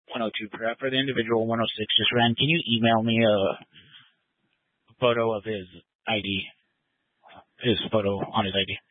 102 for the individual 106 just ran. Can you email me a photo of his ID, his photo on his ID?